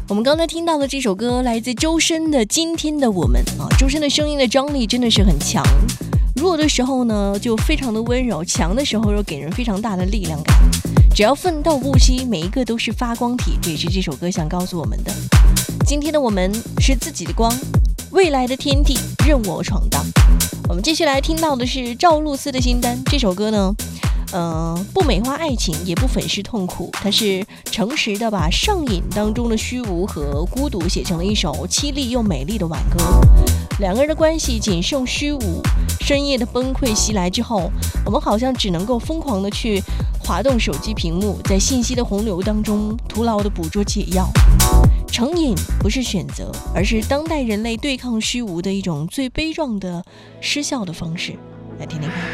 我们刚才听到的这首歌来自周深的《今天的我们》啊，周深的声音的张力真的是很强，弱的时候呢就非常的温柔，强的时候又给人非常大的力量感。只要奋斗不息，每一个都是发光体，这也是这首歌想告诉我们的。今天的我们是自己的光，未来的天地任我闯荡。我们继续来听到的是赵露思的新单，这首歌呢不美化爱情，也不粉饰痛苦，它是诚实的把上瘾当中的虚无和孤独写成了一首凄厉又美丽的挽歌。两个人的关系仅剩虚无，深夜的崩溃袭来之后，我们好像只能够疯狂的去滑动手机屏幕，在信息的洪流当中徒劳的捕捉解药。成瘾不是选择，而是当代人类对抗虚无的一种最悲壮的失效的方式。来听听看。